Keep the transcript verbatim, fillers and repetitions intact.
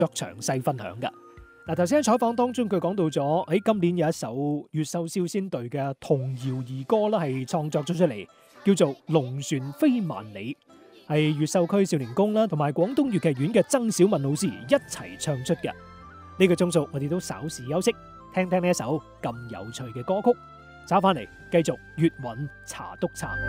作詳細分享噶。嗱，頭先喺採訪當中佢講到咗喺今年有一首越秀少先隊嘅童謠兒歌啦，係創作咗出嚟，叫做《龍船飛萬里》，係越秀區少年宮啦同埋廣東粵劇院嘅曾小敏老師一齊唱出嘅。呢個鐘數我哋都稍事休息，聽聽呢一首咁有趣嘅歌曲，找翻嚟繼續粵韻茶督茶。